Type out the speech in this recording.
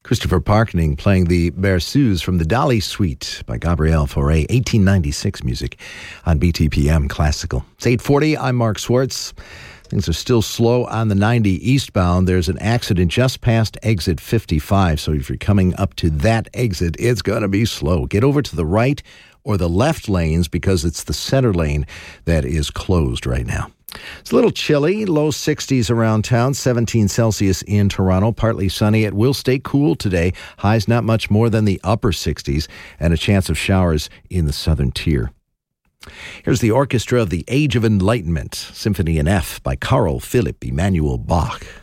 Christopher Parkening playing the Berceuse from the Dali Suite by Gabriel Fauré, 1896 music on BTPM Classical. It's 8:40. I'm Mark Swartz. Things are still slow on the 90 eastbound. There's an accident just past exit 55, so if you're coming up to that exit, it's going to be slow. Get over to the right or the left lanes because it's the center lane that is closed right now. It's a little chilly, low 60s around town, 17 Celsius in Toronto, partly sunny. It will stay cool today. Highs not much more than the upper 60s and a chance of showers in the southern tier. Here's the orchestra of the Age of Enlightenment, Symphony in F by Carl Philipp Emanuel Bach.